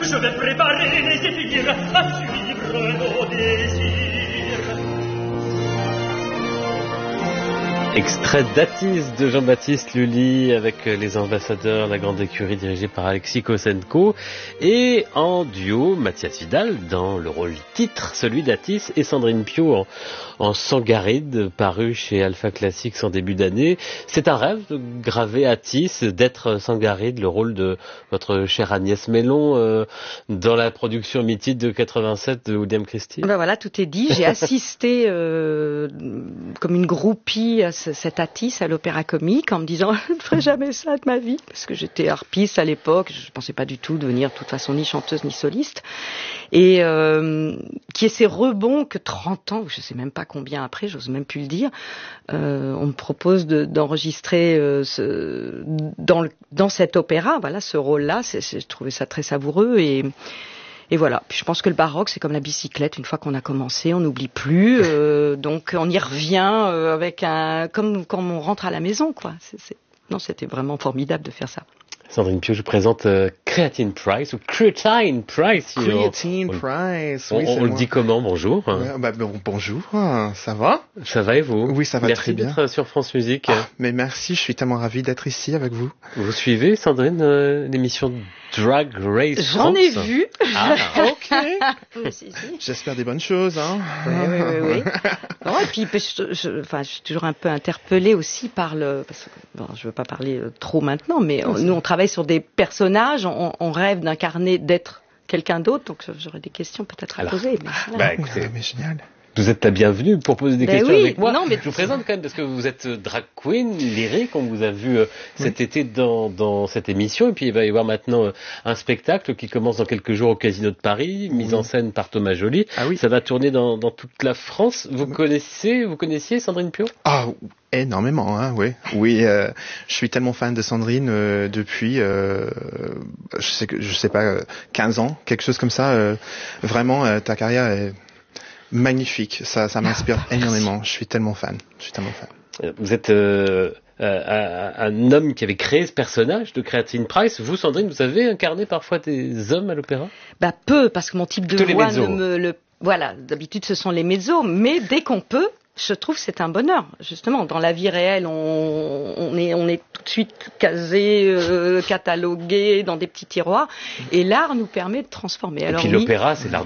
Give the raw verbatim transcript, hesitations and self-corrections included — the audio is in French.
je vais préparer les zéphyrs à suivre nos désirs. Extrait d'Atis de Jean-Baptiste Lully avec les ambassadeurs, la grande écurie dirigée par Alexis Kosenko, et en duo Mathias Vidal dans le rôle titre, celui d'Atis, et Sandrine Piau en, en Sangaride, paru chez Alpha Classics en début d'année. C'est un rêve de graver Atis, d'être Sangaride, le rôle de votre chère Agnès Mellon euh, dans la production mythique de quatre-vingt-sept de William Christie. Ben voilà, tout est dit. J'ai assisté euh, comme une groupie à cette Atis à l'Opéra Comique en me disant je ne ferai jamais ça de ma vie, parce que j'étais harpiste à l'époque, je ne pensais pas du tout devenir de toute façon ni chanteuse ni soliste, et euh, qui est ces rebonds que trente ans, je ne sais même pas combien après, j'ose même plus le dire, euh, on me propose de, d'enregistrer euh, ce, dans, le, dans cet opéra, voilà, ce rôle-là, c'est, c'est, je trouvais ça très savoureux, et Et voilà. Puis je pense que le baroque, c'est comme la bicyclette. Une fois qu'on a commencé, on n'oublie plus. Euh, donc on y revient euh, avec un, comme quand on rentre à la maison, quoi. C'est, c'est... Non, c'était vraiment formidable de faire ça. Sandrine Piau, je vous présente euh, Creatine Price ou Creatine Price. Creatine on, Price. On, oui, on, on le dit comment? Bonjour. Ouais, bah, bon, bonjour. Ça va? Ça va et vous? Oui, ça va merci très bien. Merci d'être sur France Musique. Ah, mais merci, je suis tellement ravi d'être ici avec vous. Vous suivez, Sandrine, euh, l'émission Drag Race J'en France? ai vu. Ah, ok. si, si. J'espère des bonnes choses, hein. Oui, oui, oui. oui. Non, et puis, je, je, enfin, je suis toujours un peu interpellée aussi par le... Parce que, bon, je ne veux pas parler trop maintenant, mais on, nous, on travaille sur des personnages, on, on rêve d'incarner, d'être quelqu'un d'autre, donc j'aurais des questions peut-être à Alors, poser. Mais, voilà. Bah, écoutez, mais génial. Vous êtes la bienvenue pour poser des ben questions oui, avec moi. non, mais... Je vous présente quand même parce que vous êtes drag queen lyrique, on vous a vu euh, cet oui. été dans, dans cette émission, et puis il va y avoir maintenant euh, un spectacle qui commence dans quelques jours au Casino de Paris, oui. mise en scène par Thomas Joly. Ah oui. Ça va tourner dans, dans toute la France. Vous oui. connaissez, vous connaissiez Sandrine Piau? Ah, énormément, hein, oui. Oui, euh, je suis tellement fan de Sandrine euh, depuis, euh, je sais que, je sais pas, euh, quinze ans, quelque chose comme ça. Euh, vraiment, euh, ta carrière est magnifique, ça, ça m'inspire oh, énormément. Je suis tellement fan, je suis tellement fan. Vous êtes euh, euh, un homme qui avait créé ce personnage de Creatine Price. Vous, Sandrine, vous avez incarné parfois des hommes à l'opéra? Bah peu, parce que mon type de Plutôt voix ne me le... Voilà, d'habitude ce sont les mezzos, mais dès qu'on peut, je trouve que c'est un bonheur. Justement, dans la vie réelle, on, on est, on est tout de suite casé, euh, catalogué dans des petits tiroirs, et l'art nous permet de transformer. Et Alors, puis oui, l'opéra, c'est l'art